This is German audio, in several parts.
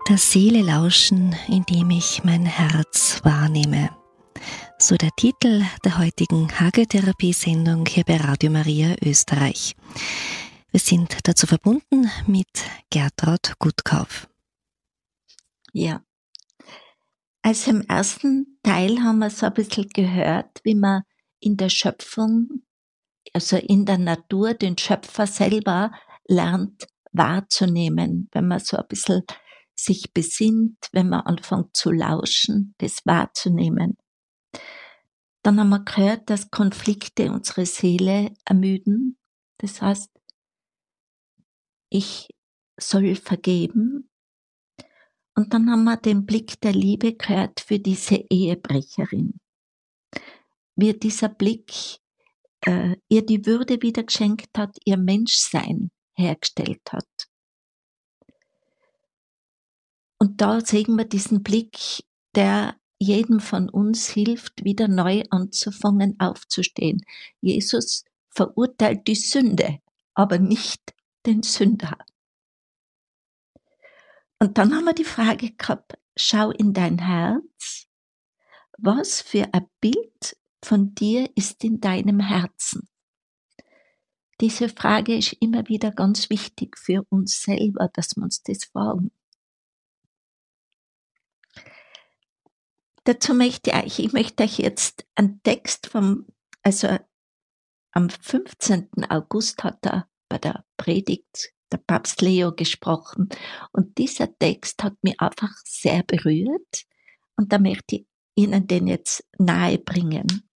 Der Seele lauschen, indem ich mein Herz wahrnehme. So der Titel der heutigen Hageltherapie-Sendung hier bei Radio Maria Österreich. Wir sind dazu verbunden mit Gertraud Gutkauf. Ja, also im ersten Teil haben wir so ein bisschen gehört, wie man in der Schöpfung, also in der Natur, den Schöpfer selber lernt wahrzunehmen, wenn man so ein bisschen sich besinnt, wenn man anfängt zu lauschen, das wahrzunehmen. Dann haben wir gehört, dass Konflikte unsere Seele ermüden. Das heißt, ich soll vergeben. Und dann haben wir den Blick der Liebe gehört für diese Ehebrecherin. Wie dieser Blick ihr die Würde wieder geschenkt hat, ihr Menschsein hergestellt hat. Und da sehen wir diesen Blick, der jedem von uns hilft, wieder neu anzufangen, aufzustehen. Jesus verurteilt die Sünde, aber nicht den Sünder. Und dann haben wir die Frage gehabt, schau in dein Herz, was für ein Bild von dir ist in deinem Herzen? Diese Frage ist immer wieder ganz wichtig für uns selber, dass wir uns das fragen. Dazu möchte ich möchte euch jetzt einen Text also am 15. August hat er bei der Predigt der Papst Leo gesprochen. Und dieser Text hat mich einfach sehr berührt. Und da möchte ich Ihnen den jetzt nahe bringen.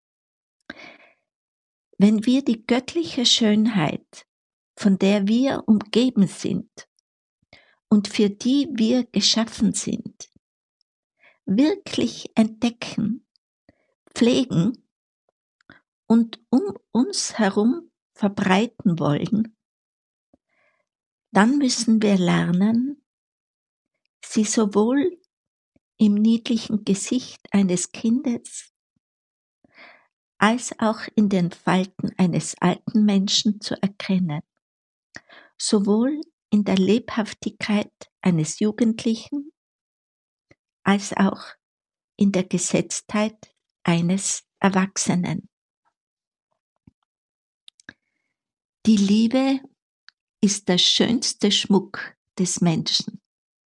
Wenn wir die göttliche Schönheit, von der wir umgeben sind und für die wir geschaffen sind, wirklich entdecken, pflegen und um uns herum verbreiten wollen, dann müssen wir lernen, sie sowohl im niedlichen Gesicht eines Kindes als auch in den Falten eines alten Menschen zu erkennen, sowohl in der Lebhaftigkeit eines Jugendlichen als auch in der Gesetztheit eines Erwachsenen. Die Liebe ist der schönste Schmuck des Menschen.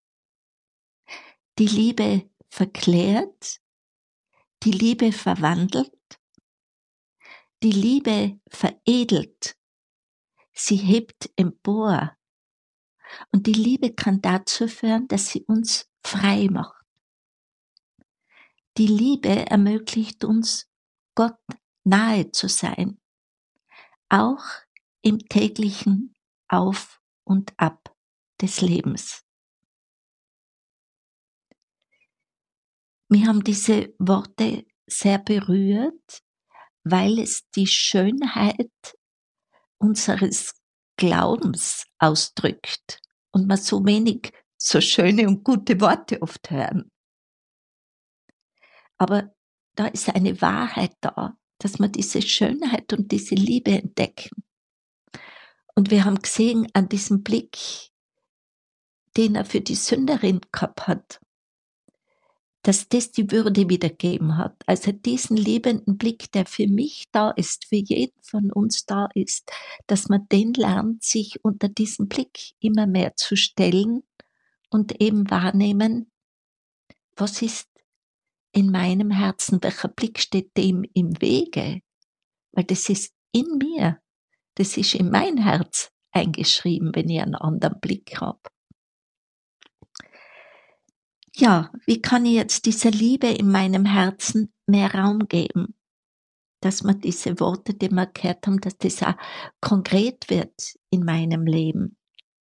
Die Liebe verklärt, die Liebe verwandelt, die Liebe veredelt, sie hebt empor und die Liebe kann dazu führen, dass sie uns frei macht. Die Liebe ermöglicht uns, Gott nahe zu sein, auch im täglichen Auf und Ab des Lebens. Mir haben diese Worte sehr berührt, weil es die Schönheit unseres Glaubens ausdrückt und man so wenig so schöne und gute Worte oft hören. Aber da ist eine Wahrheit da, dass wir diese Schönheit und diese Liebe entdecken. Und wir haben gesehen an diesem Blick, den er für die Sünderin gehabt hat, dass das die Würde wiedergeben hat. Also diesen liebenden Blick, der für mich da ist, für jeden von uns da ist, dass man den lernt, sich unter diesem Blick immer mehr zu stellen und eben wahrnehmen, was ist in meinem Herzen, welcher Blick steht dem im Wege? Weil das ist in mir, das ist in mein Herz eingeschrieben, wenn ich einen anderen Blick habe. Ja, wie kann ich jetzt dieser Liebe in meinem Herzen mehr Raum geben? Dass wir diese Worte, die wir gehört haben, dass das auch konkret wird in meinem Leben.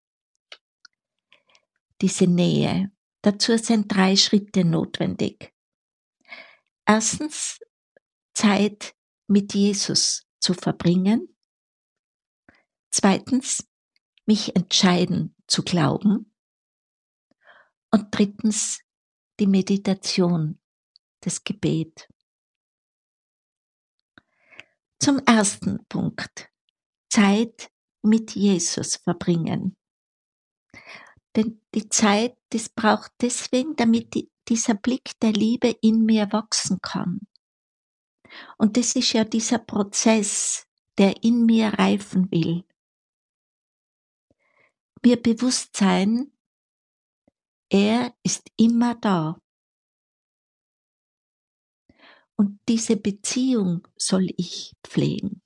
Diese Nähe. Dazu sind 3 Schritte notwendig. Erstens, Zeit mit Jesus zu verbringen. Zweitens, mich entscheiden zu glauben. Und drittens, die Meditation, das Gebet. Zum ersten Punkt, Zeit mit Jesus verbringen. Denn die Zeit, das braucht deswegen, damit dieser Blick der Liebe in mir wachsen kann. Und das ist ja dieser Prozess, der in mir reifen will. Mir bewusst sein, er ist immer da. Und diese Beziehung soll ich pflegen.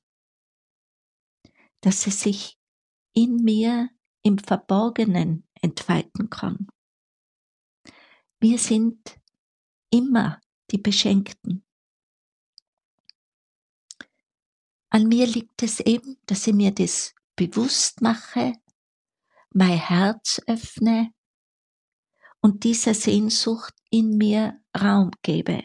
Dass es sich in mir im Verborgenen entfalten kann. Wir sind immer die Beschenkten. An mir liegt es eben, dass ich mir das bewusst mache, mein Herz öffne und dieser Sehnsucht in mir Raum gebe.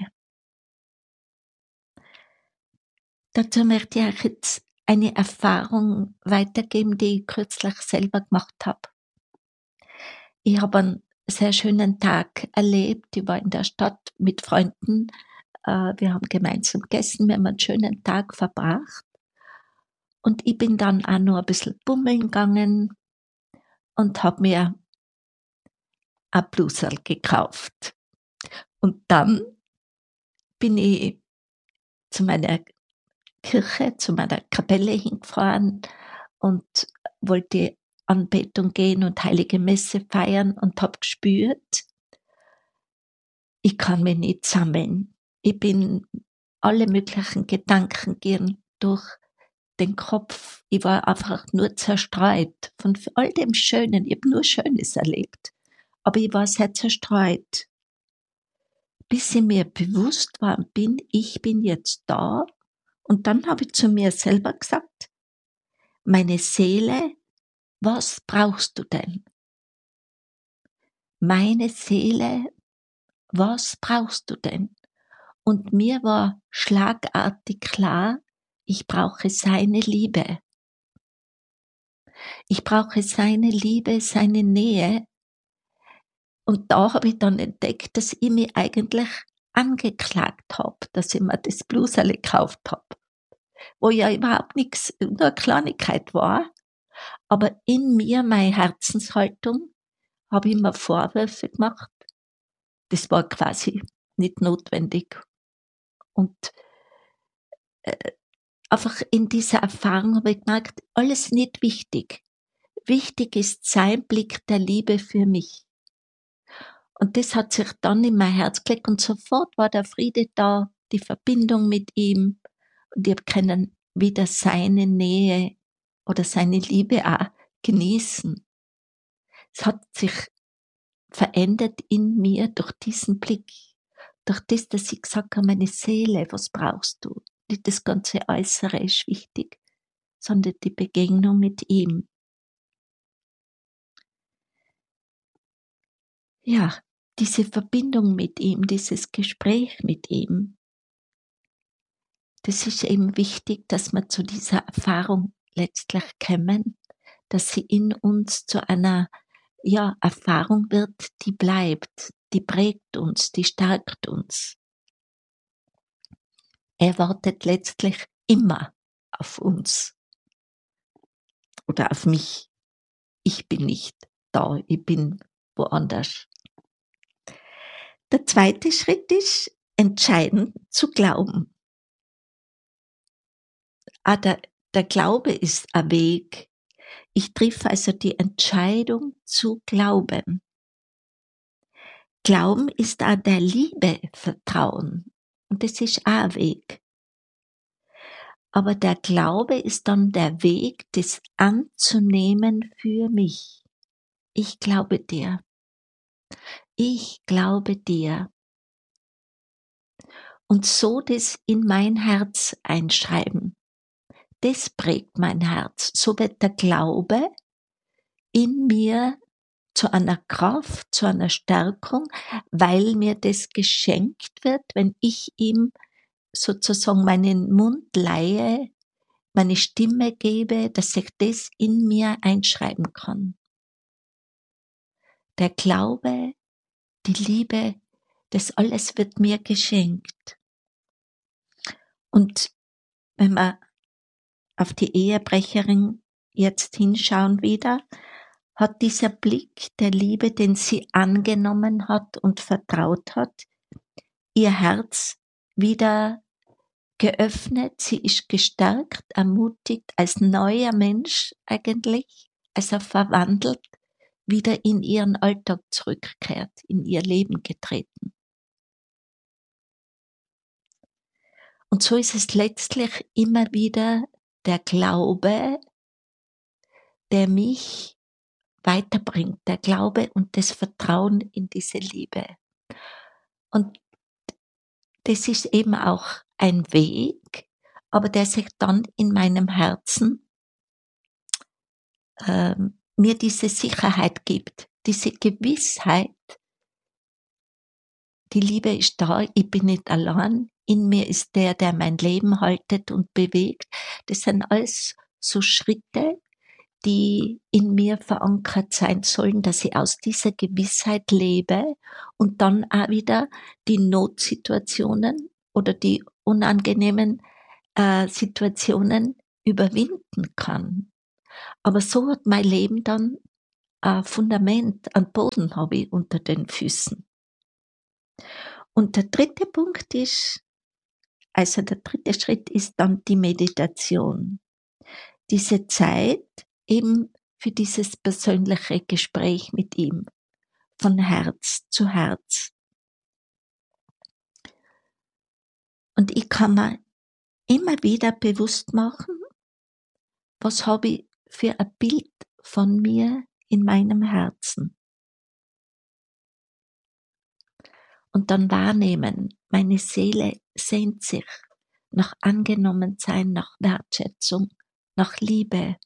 Dazu möchte ich euch jetzt eine Erfahrung weitergeben, die ich kürzlich selber gemacht habe. Ich habe einen sehr schönen Tag erlebt. Ich war in der Stadt mit Freunden. Wir haben gemeinsam gegessen, wir haben einen schönen Tag verbracht. Und ich bin dann auch noch ein bisschen bummeln gegangen und habe mir ein Bluserl gekauft. Und dann bin ich zu meiner Kirche, zu meiner Kapelle hingefahren und wollte Anbetung gehen und Heilige Messe feiern und habe gespürt, ich kann mich nicht sammeln. Ich bin alle möglichen Gedanken gehen durch den Kopf. Ich war einfach nur zerstreut von all dem Schönen. Ich habe nur Schönes erlebt. Aber ich war sehr zerstreut. Bis ich mir bewusst war bin, ich bin jetzt da. Und dann habe ich zu mir selber gesagt, meine Seele, was brauchst du denn? Meine Seele, was brauchst du denn? Und mir war schlagartig klar, ich brauche seine Liebe. Ich brauche seine Liebe, seine Nähe. Und da habe ich dann entdeckt, dass ich mich eigentlich angeklagt habe, dass ich mir das Bluserl gekauft habe. Wo ja überhaupt nichts, nur eine Kleinigkeit war. Aber in mir, meine Herzenshaltung, habe ich mir Vorwürfe gemacht. Das war quasi nicht notwendig. Und einfach in dieser Erfahrung habe ich gemerkt, alles nicht wichtig. Wichtig ist sein Blick der Liebe für mich. Und das hat sich dann in mein Herz gelegt und sofort war der Friede da, die Verbindung mit ihm und ich habe können wieder seine Nähe oder seine Liebe auch genießen. Es hat sich verändert in mir durch diesen Blick, durch das, dass ich gesagt habe, meine Seele, was brauchst du? Nicht das ganze Äußere ist wichtig, sondern die Begegnung mit ihm. Ja, diese Verbindung mit ihm, dieses Gespräch mit ihm, das ist eben wichtig, dass wir zu dieser Erfahrung letztlich kommen, dass sie in uns zu einer Erfahrung wird, die bleibt, die prägt uns, die stärkt uns. Er wartet letztlich immer auf uns oder auf mich. Ich bin nicht da, ich bin woanders. Der zweite Schritt ist, entscheiden zu glauben. Der Glaube ist ein Weg. Ich treffe also die Entscheidung zu glauben. Glauben ist auch der Liebe Vertrauen. Und das ist auch ein Weg. Aber der Glaube ist dann der Weg, das anzunehmen für mich. Ich glaube dir. Ich glaube dir. Und so das in mein Herz einschreiben. Das prägt mein Herz. So wird der Glaube in mir zu einer Kraft, zu einer Stärkung, weil mir das geschenkt wird, wenn ich ihm sozusagen meinen Mund leihe, meine Stimme gebe, dass ich das in mir einschreiben kann. Der Glaube, die Liebe, das alles wird mir geschenkt. Und wenn wir auf die Ehebrecherin jetzt hinschauen wieder, hat dieser Blick der Liebe, den sie angenommen hat und vertraut hat, ihr Herz wieder geöffnet. Sie ist gestärkt, ermutigt, als neuer Mensch eigentlich, also verwandelt, wieder in ihren Alltag zurückkehrt, in ihr Leben getreten. Und so ist es letztlich immer wieder der Glaube, der mich weiterbringt, der Glaube und das Vertrauen in diese Liebe. Und das ist eben auch ein Weg, aber der sich dann in meinem Herzen mir diese Sicherheit gibt, diese Gewissheit, die Liebe ist da, ich bin nicht allein, in mir ist der mein Leben haltet und bewegt. Das sind alles so Schritte, die in mir verankert sein sollen, dass ich aus dieser Gewissheit lebe und dann auch wieder die Notsituationen oder die unangenehmen Situationen überwinden kann. Aber so hat mein Leben dann ein Fundament, einen Boden habe ich unter den Füßen. Und der dritte Punkt ist, also der dritte Schritt ist dann die Meditation. Diese Zeit eben für dieses persönliche Gespräch mit ihm, von Herz zu Herz. Und ich kann mir immer wieder bewusst machen, was habe ich für ein Bild von mir in meinem Herzen. Und dann wahrnehmen, meine Seele sehnt sich nach Angenommensein, nach Wertschätzung, nach Liebe.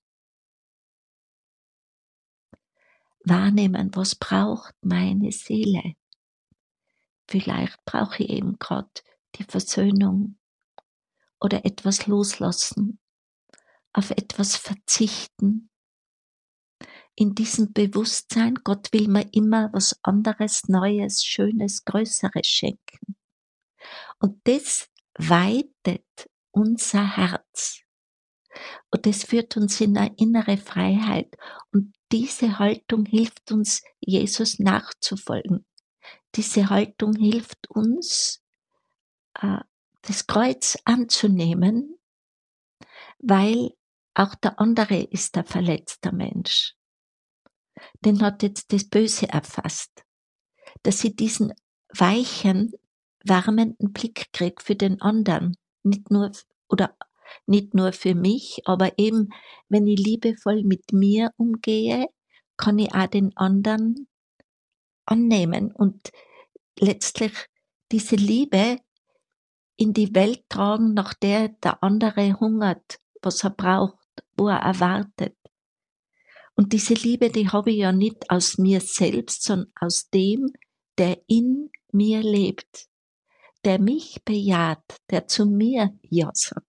Wahrnehmen, was braucht meine Seele. Vielleicht brauche ich eben gerade die Versöhnung oder etwas loslassen, auf etwas verzichten. In diesem Bewusstsein, Gott will mir immer was anderes, Neues, Schönes, Größeres schenken. Und das weitet unser Herz. Und das führt uns in eine innere Freiheit. Und diese Haltung hilft uns, Jesus nachzufolgen. Diese Haltung hilft uns, das Kreuz anzunehmen, weil auch der andere ist ein verletzter Mensch. Den hat jetzt das Böse erfasst. Dass ich diesen weichen, wärmenden Blick kriege für den anderen. Nicht nur für mich, aber eben, wenn ich liebevoll mit mir umgehe, kann ich auch den anderen annehmen und letztlich diese Liebe in die Welt tragen, nach der andere hungert, was er braucht, wo er erwartet. Und diese Liebe, die habe ich ja nicht aus mir selbst, sondern aus dem, der in mir lebt, der mich bejaht, der zu mir Ja sagt.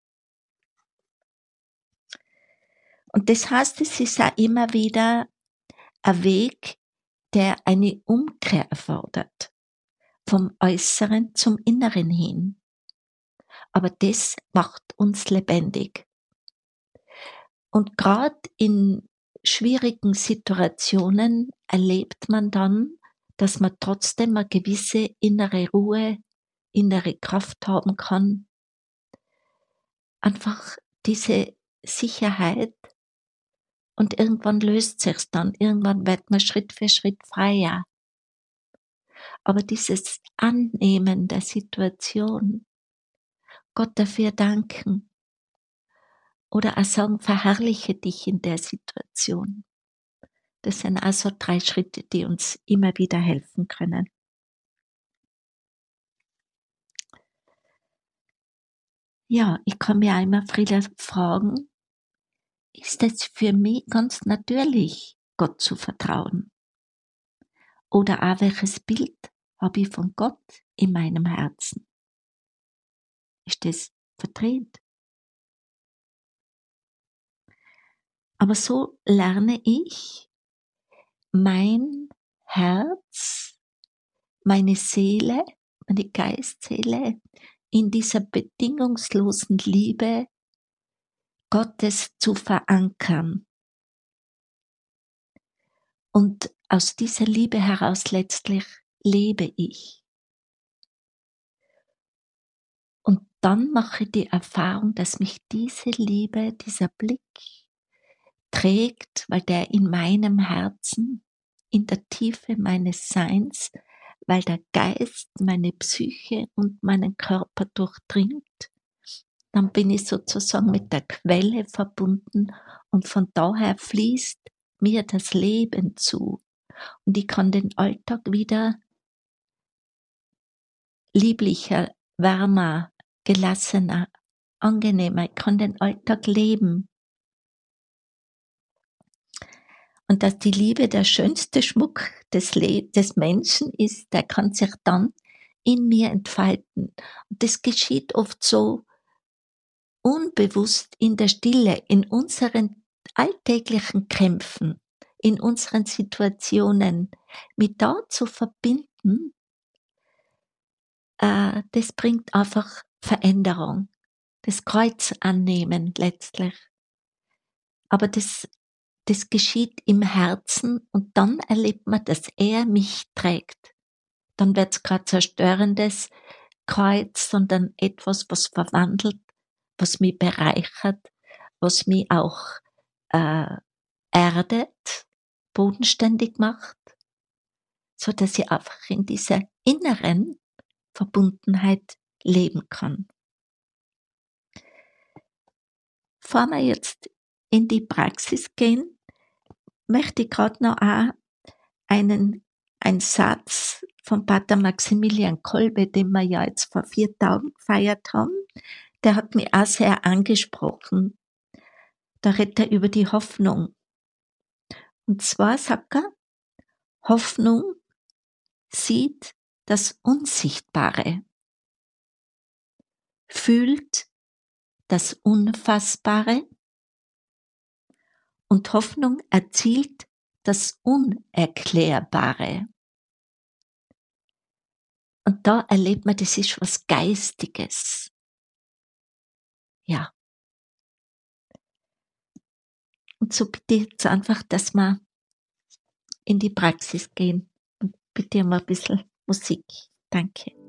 Und das heißt, es ist auch immer wieder ein Weg, der eine Umkehr erfordert, vom Äußeren zum Inneren hin. Aber das macht uns lebendig. Und gerade in schwierigen Situationen erlebt man dann, dass man trotzdem eine gewisse innere Ruhe, innere Kraft haben kann. Einfach diese Sicherheit und irgendwann löst sich's dann. Irgendwann wird man Schritt für Schritt freier. Aber dieses Annehmen der Situation, Gott dafür danken oder auch sagen, verherrliche dich in der Situation. Das sind also 3 Schritte, die uns immer wieder helfen können. Ja, ich kann mir einmal wieder fragen, ist es für mich ganz natürlich, Gott zu vertrauen? Oder auch welches Bild habe ich von Gott in meinem Herzen? Ist das verdreht? Aber so lerne ich, mein Herz, meine Seele, meine Geistseele in dieser bedingungslosen Liebe Gottes zu verankern. Und aus dieser Liebe heraus letztlich lebe ich. Und dann mache ich die Erfahrung, dass mich diese Liebe, dieser Blick trägt, weil der in meinem Herzen, in der Tiefe meines Seins, weil der Geist meine Psyche und meinen Körper durchdringt, dann bin ich sozusagen mit der Quelle verbunden und von daher fließt mir das Leben zu und ich kann den Alltag wieder lieblicher, wärmer, gelassener, angenehmer, ich kann den Alltag leben. Und dass die Liebe der schönste Schmuck des Menschen ist, der kann sich dann in mir entfalten. Und das geschieht oft so unbewusst in der Stille, in unseren alltäglichen Kämpfen, in unseren Situationen, mit da zu verbinden, das bringt einfach Veränderung, das Kreuz annehmen letztlich. Aber das geschieht im Herzen und dann erlebt man, dass er mich trägt. Dann wird es kein zerstörendes Kreuz, sondern etwas, was verwandelt, was mich bereichert, was mich auch erdet, bodenständig macht, so dass ich einfach in dieser inneren Verbundenheit leben kann. Bevor wir jetzt in die Praxis gehen, möchte ich gerade noch auch einen Satz von Pater Maximilian Kolbe, den wir ja jetzt vor 4 Tagen gefeiert haben, der hat mich auch sehr angesprochen. Da redet er über die Hoffnung. Und zwar sagt er, Hoffnung sieht das Unsichtbare, fühlt das Unfassbare und Hoffnung erzielt das Unerklärbare. Und da erlebt man, das ist was Geistiges. Ja. Und so bitte ich jetzt einfach, dass wir in die Praxis gehen. Und bitte mal ein bisschen Musik. Danke.